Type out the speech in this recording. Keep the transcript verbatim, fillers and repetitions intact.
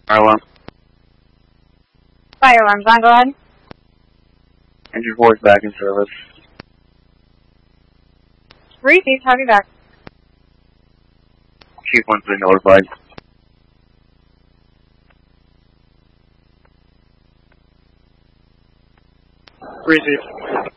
Fire alarm. Fire alarm's on, go ahead. Engine four is back in service. Received, have you back. Chief one's been notified. Received.